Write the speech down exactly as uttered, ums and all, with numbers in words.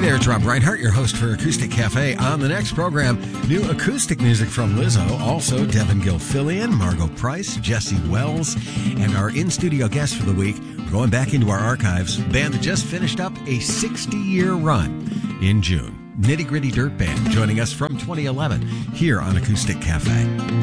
there, it's Rob Reinhardt, your host for Acoustic Cafe. On the next program, new acoustic music from Lizzo, also Devin Gilfillian, Margot Price, Jesse Wells, and our in-studio guest for the week. We're going back into our archives, a band that just finished up a sixty-year run in June. Nitty Gritty Dirt Band joining us from twenty eleven here on Acoustic Cafe.